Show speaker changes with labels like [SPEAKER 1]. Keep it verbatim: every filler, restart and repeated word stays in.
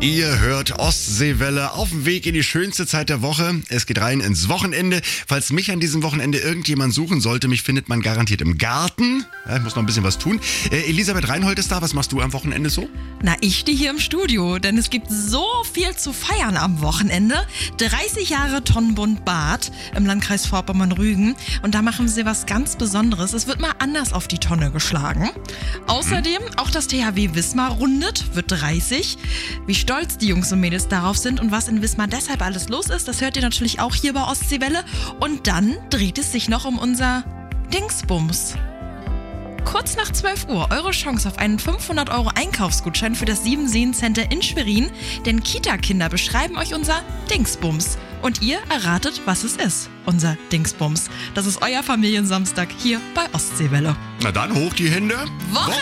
[SPEAKER 1] Ihr hört Ostseewelle auf dem Weg in die schönste Zeit der Woche. Es geht rein ins Wochenende. Falls mich an diesem Wochenende irgendjemand suchen sollte, mich findet man garantiert im Garten. Ja, ich muss noch ein bisschen was tun. Äh, Elisabeth Reinhold ist da. Was machst du am Wochenende so?
[SPEAKER 2] Na, ich stehe hier im Studio, denn es gibt so viel zu feiern am Wochenende. dreißig Jahre Tonnenbund Bad im Landkreis Vorpommern-Rügen. Und da machen sie was ganz Besonderes. Es wird mal anders auf die Tonne geschlagen. Außerdem, auch das T H W Wismar rundet, wird dreißig. Wie stolz die Jungs und Mädels darauf sind und was in Wismar deshalb alles los ist, das hört ihr natürlich auch hier bei Ostseewelle. Und dann dreht es sich noch um unser Dingsbums. Kurz nach zwölf Uhr eure Chance auf einen fünfhundert Euro Einkaufsgutschein für das Sieben-Seen-Center in Schwerin, denn Kita-Kinder beschreiben euch unser Dingsbums. Und ihr erratet, was es ist, unser Dingsbums. Das ist euer Familiensamstag hier bei Ostseewelle.
[SPEAKER 1] Na dann, hoch die Hände.
[SPEAKER 2] Woche